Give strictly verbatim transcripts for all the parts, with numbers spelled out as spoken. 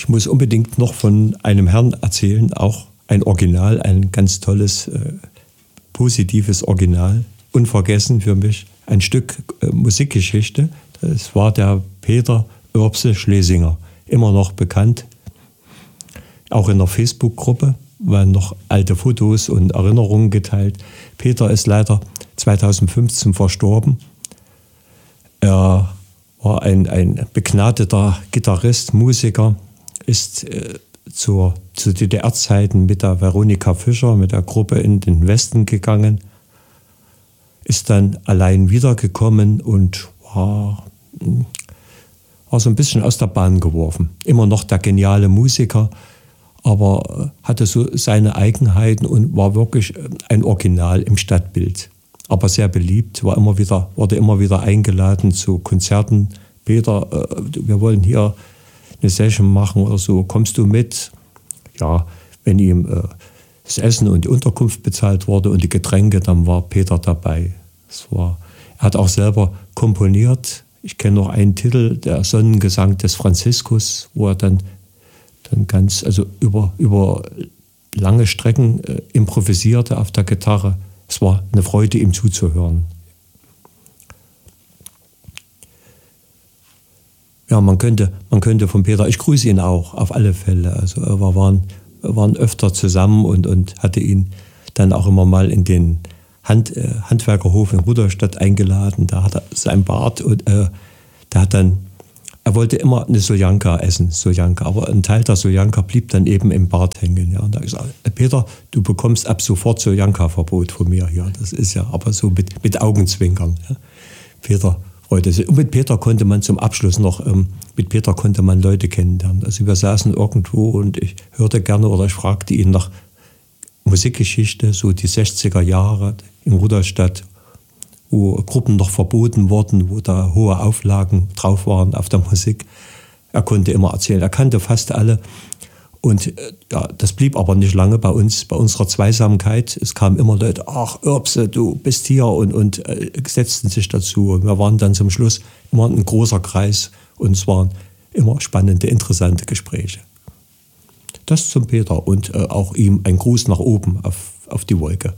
Ich muss unbedingt noch von einem Herrn erzählen, auch ein Original, ein ganz tolles, äh, positives Original, unvergessen für mich, ein Stück äh, Musikgeschichte. Das war der Peter Oerbse Schlesinger, immer noch bekannt, auch in der Facebook-Gruppe, werden noch alte Fotos und Erinnerungen geteilt. Peter ist leider zweitausendfünfzehn verstorben. Er war ein, ein begnadeter Gitarrist, Musiker, ist äh, zur, zu D D R-Zeiten mit der Veronika Fischer, mit der Gruppe in den Westen gegangen, ist dann allein wiedergekommen und war, war so ein bisschen aus der Bahn geworfen. Immer noch der geniale Musiker, aber hatte so seine Eigenheiten und war wirklich ein Original im Stadtbild. Aber sehr beliebt, war immer wieder, wurde immer wieder eingeladen zu Konzerten. Peter, äh, wir wollen hier eine Session machen oder so, kommst du mit? Ja, wenn ihm äh, das Essen und die Unterkunft bezahlt wurde und die Getränke, dann war Peter dabei. Das war, er hat auch selber komponiert. Ich kenne noch einen Titel, der Sonnengesang des Franziskus, wo er dann, dann ganz, also über, über lange Strecken äh, improvisierte auf der Gitarre. Es war eine Freude, ihm zuzuhören. Ja, man könnte, man könnte von Peter, ich grüße ihn auch, auf alle Fälle. Also wir waren, wir waren öfter zusammen und, und hatte ihn dann auch immer mal in den Hand, äh, Handwerkerhof in Rudolstadt eingeladen. Da hat er sein Bart und äh, der hat dann, er wollte immer eine Soljanka essen, Soljanka, aber ein Teil der Soljanka blieb dann eben im Bart hängen. Ja. Und da habe ich gesagt, Peter, du bekommst ab sofort Soljanka-Verbot von mir hier. Das ist ja aber so mit, mit Augenzwinkern. Ja. Peter freute sich. Und mit Peter konnte man zum Abschluss noch, ähm, mit Peter konnte man Leute kennenlernen. Also wir saßen irgendwo und ich hörte gerne oder ich fragte ihn nach Musikgeschichte, so die sechziger Jahre in Rudolstadt, wo Gruppen noch verboten wurden, wo da hohe Auflagen drauf waren auf der Musik. Er konnte immer erzählen, er kannte fast alle. Und äh, ja, das blieb aber nicht lange bei uns, bei unserer Zweisamkeit. Es kamen immer Leute, ach Oerbse, du bist hier und, und äh, setzten sich dazu. Und wir waren dann zum Schluss immer ein großer Kreis und es waren immer spannende, interessante Gespräche. Das zum Peter und äh, auch ihm ein Gruß nach oben auf, auf die Wolke.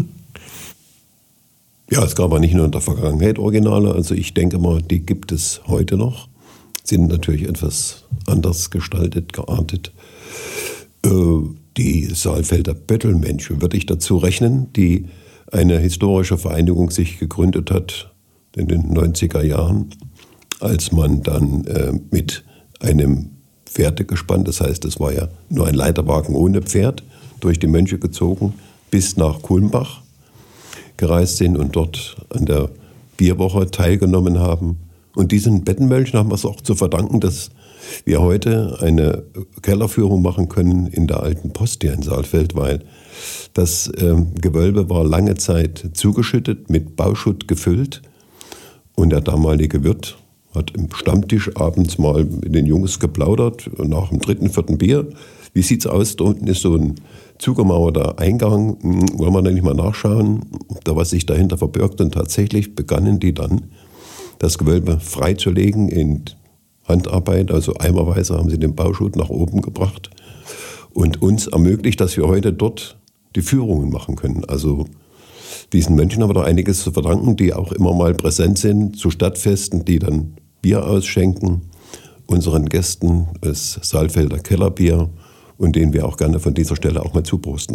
Ja, es gab aber nicht nur in der Vergangenheit Originale, also ich denke mal, die gibt es heute noch, sind natürlich etwas anders gestaltet, geartet. Äh, die Saalfelder Bettelmönche würde ich dazu rechnen, die eine historische Vereinigung sich gegründet hat in den neunziger Jahren, als man dann äh, mit einem Pferdegespann, das heißt, es war ja nur ein Leiterwagen ohne Pferd, durch die Mönche gezogen, bis nach Kulmbach gereist sind und dort an der Bierwoche teilgenommen haben. Und diesen Bettenmönchen haben wir es auch zu verdanken, dass wir heute eine Kellerführung machen können in der alten Post hier in Saalfeld, weil das ähm, Gewölbe war lange Zeit zugeschüttet, mit Bauschutt gefüllt und der damalige Wirt hat im Stammtisch abends mal mit den Jungs geplaudert, nach dem dritten, vierten Bier. Wie sieht's aus? Da unten ist so ein zugemauerter Eingang. Hm, wollen wir da nicht mal nachschauen, ob da was sich dahinter verbirgt? Und tatsächlich begannen die dann, das Gewölbe freizulegen in Handarbeit. Also eimerweise haben sie den Bauschutt nach oben gebracht und uns ermöglicht, dass wir heute dort die Führungen machen können. Also diesen Mönchen haben wir da einiges zu verdanken, die auch immer mal präsent sind zu Stadtfesten, die dann Bier ausschenken, unseren Gästen das Saalfelder Kellerbier und denen wir auch gerne von dieser Stelle auch mal zuprosten.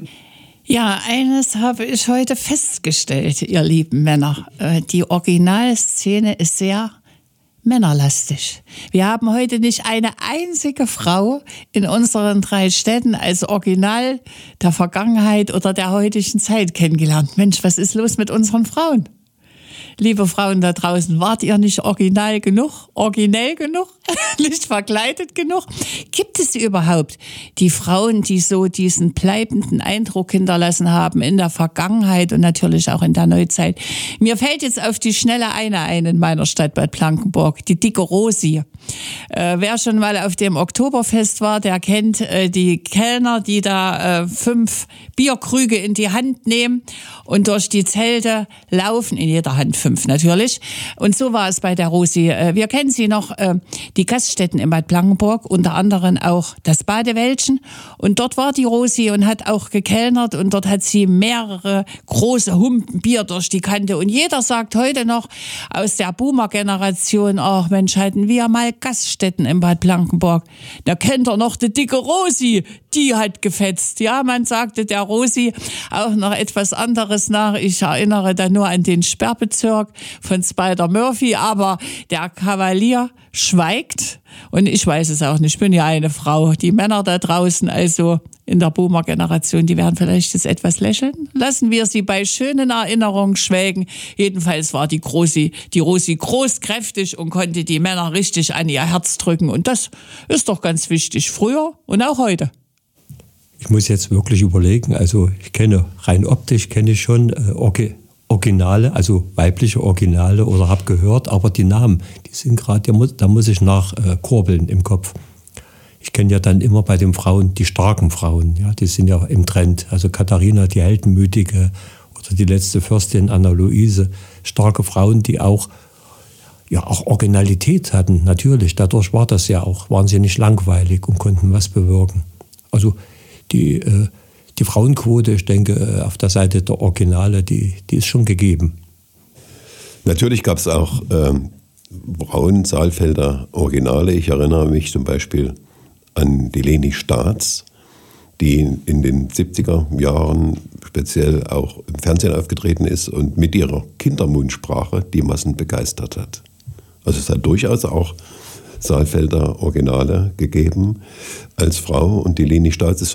Ja, eines habe ich heute festgestellt, ihr lieben Männer. Die Originalszene ist sehr männerlastig. Wir haben heute nicht eine einzige Frau in unseren drei Städten als Original der Vergangenheit oder der heutigen Zeit kennengelernt. Mensch, was ist los mit unseren Frauen? Liebe Frauen da draußen, wart ihr nicht original genug, originell genug, nicht verkleidet genug? Gibt es überhaupt die Frauen, die so diesen bleibenden Eindruck hinterlassen haben in der Vergangenheit und natürlich auch in der Neuzeit? Mir fällt jetzt auf die Schnelle eine ein in meiner Stadt Bad Blankenburg, die dicke Rosi. Äh, wer schon mal auf dem Oktoberfest war, der kennt äh, die Kellner, die da äh, fünf Bierkrüge in die Hand nehmen und durch die Zelte laufen, in jeder Hand fünf natürlich. Und so war es bei der Rosi. Äh, wir kennen sie noch, äh, die Gaststätten in Bad Blankenburg, unter anderem auch das Badewäldchen. Und dort war die Rosi und hat auch gekellnert und dort hat sie mehrere große Humpen Bier durch die Kante. Und jeder sagt heute noch aus der Boomer-Generation, ach Mensch, hatten wir mal Gaststätten in Bad Blankenburg. Da kennt ihr noch die dicke Rosi, die hat gefetzt. Ja, man sagte der Rosi auch noch etwas anderes nach. Ich erinnere da nur an den Sperrbezirk von Spider-Murphy, aber der Kavalier schweigt und ich weiß es auch nicht. Ich bin ja eine Frau. Die Männer da draußen, also in der Boomer-Generation, die werden vielleicht jetzt etwas lächeln. Lassen wir sie bei schönen Erinnerungen schwelgen. Jedenfalls war die Rosi, die Rosi großkräftig und konnte die Männer richtig an ihr Herz drücken. Und das ist doch ganz wichtig, früher und auch heute. Ich muss jetzt wirklich überlegen, also ich kenne, rein optisch kenne ich schon äh, Orgi- Originale, also weibliche Originale oder habe gehört, aber die Namen, die sind gerade, da muss ich nachkurbeln äh, im Kopf. Ich kenne ja dann immer bei den Frauen die starken Frauen, ja, die sind ja im Trend. Also Katharina, die heldenmütige, oder die letzte Fürstin Anna-Luise, starke Frauen, die auch, ja, auch Originalität hatten, natürlich. Dadurch war das ja auch, waren sie nicht langweilig und konnten was bewirken. Also die, äh, die Frauenquote, ich denke, auf der Seite der Originale, die, die ist schon gegeben. Natürlich gab es auch ähm, Frauen-Saalfelder Originale. Ich erinnere mich zum Beispiel an die Leni Staats, die in den siebziger Jahren speziell auch im Fernsehen aufgetreten ist und mit ihrer Kindermundsprache die Massen begeistert hat. Also es hat durchaus auch Saalfelder Originale gegeben als Frau und die Leni Staats ist